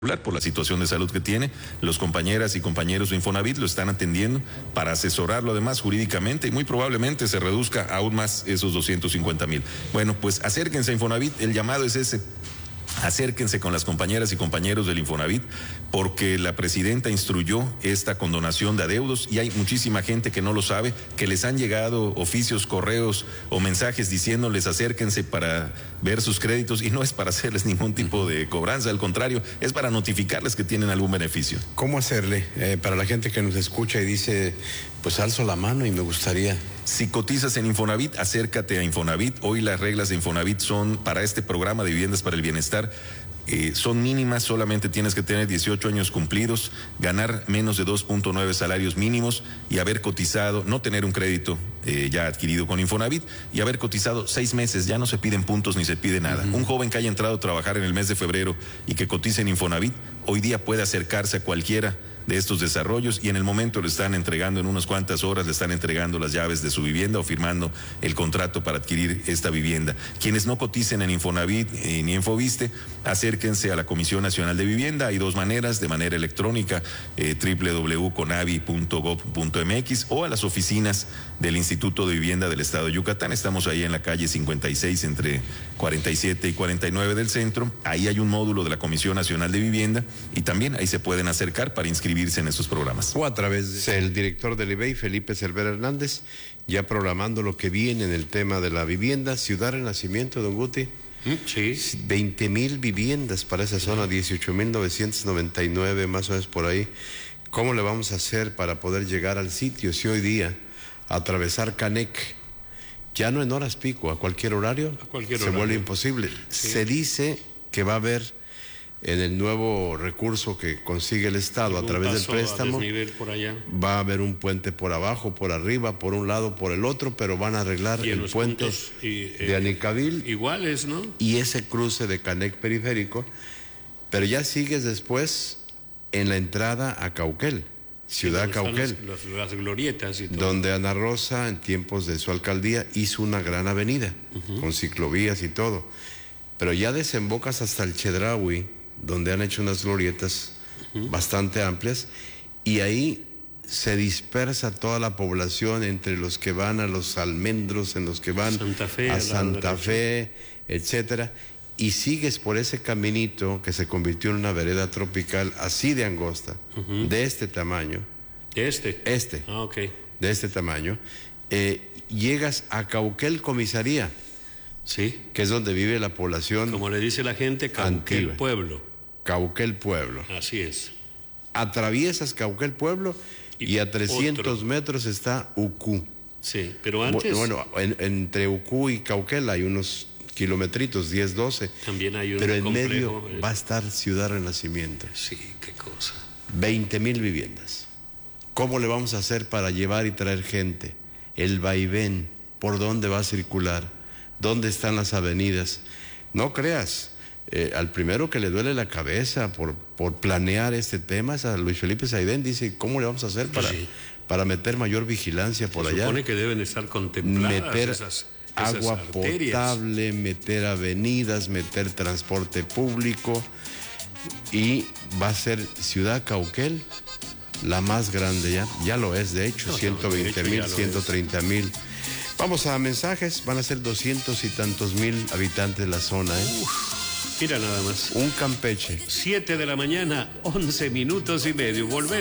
por la situación de salud que tiene. Los compañeras y compañeros de Infonavit lo están atendiendo para asesorarlo además jurídicamente y muy probablemente se reduzca aún más esos 250,000. Bueno, pues acérquense a Infonavit, el llamado es ese. Acérquense con las compañeras y compañeros del Infonavit porque la presidenta instruyó esta condonación de adeudos y hay muchísima gente que no lo sabe, que les han llegado oficios, correos o mensajes diciéndoles acérquense para ver sus créditos y no es para hacerles ningún tipo de cobranza, al contrario, es para notificarles que tienen algún beneficio. ¿Cómo hacerle para la gente que nos escucha y dice, pues alzo la mano y me gustaría? Si cotizas en Infonavit, acércate a Infonavit. Hoy las reglas de Infonavit son para este programa de viviendas para el bienestar. Son mínimas, solamente tienes que tener 18 años cumplidos, ganar menos de 2.9 salarios mínimos y haber cotizado, no tener un crédito ya adquirido con Infonavit y haber cotizado 6 meses, ya no se piden puntos ni se pide nada. Un joven que haya entrado a trabajar en el mes de febrero y que cotice en Infonavit, hoy día puede acercarse a cualquiera de estos desarrollos y en el momento le están entregando, en unas cuantas horas le están entregando las llaves de su vivienda o firmando el contrato para adquirir esta vivienda. Quienes no coticen en Infonavit ni Infoviste, acérquense a la Comisión Nacional de Vivienda. Hay dos maneras, de manera electrónica, www.conavi.gov.mx o a las oficinas del Instituto de Vivienda del Estado de Yucatán. Estamos ahí en la calle 56 entre 47 y 49 del centro. Ahí hay un módulo de la Comisión Nacional de Vivienda y también ahí se pueden acercar para inscribirse en estos programas. O a través del director del IBEI, Felipe Cervera Hernández, ya programando lo que viene en el tema de la vivienda. Ciudad Renacimiento, don Guti. Sí. 20,000 viviendas para esa zona, 18,999 más o menos por ahí. ¿Cómo le vamos a hacer para poder llegar al sitio si hoy día atravesar Canec, ya no en horas pico, a cualquier horario, se vuelve imposible? Sí. Se dice que va a haber en el nuevo recurso que consigue el Estado a través del préstamo, por allá. Va a haber un puente por abajo, por arriba, por un lado, por el otro, pero van a arreglar el puente de Anicabil. Iguales, ¿no? Y ese cruce de Canec periférico, pero ya sigues después en la entrada a Cauquel, Ciudad Cauquel. Las glorietas y todo. Donde Ana Rosa, en tiempos de su alcaldía, hizo una gran avenida, con ciclovías y todo. Pero ya desembocas hasta el Chedraui, donde han hecho unas glorietas bastante amplias, y ahí se dispersa toda la población entre los que van a los Almendros, en los que van a Santa Fe, etcétera, y sigues por ese caminito que se convirtió en una vereda tropical así de angosta, de este tamaño. ¿De este? Ah, ok. De este tamaño. Llegas a Cauquel Comisaría. Sí. Que es donde vive la población. Como le dice la gente, Cauquel Pueblo. Cauquel Pueblo. Así es. Atraviesas Cauquel Pueblo y a 300 metros está Ucú. Sí, pero antes... Bueno, entre Ucú y Cauquel hay unos kilometritos, 10, 12. También hay un pero en complejo, medio va a estar Ciudad Renacimiento. Sí, qué cosa. 20,000 viviendas. ¿Cómo le vamos a hacer para llevar y traer gente? El vaivén, ¿por dónde va a circular? ¿Dónde están las avenidas? No creas, al primero que le duele la cabeza por planear este tema es a Luis Felipe Saidén. Dice, ¿cómo le vamos a hacer para meter mayor vigilancia por allá? Se supone que deben estar contempladas meter esas agua arterias. potable, meter avenidas, meter transporte público, y va a ser Ciudad Cauquel la más grande ya lo es, de hecho, 120,000, 130,000. Vamos a mensajes, van a ser 200 y tantos mil habitantes de la zona, Mira nada más. Un Campeche. 7 de la mañana, 11 minutos y medio. Volvemos.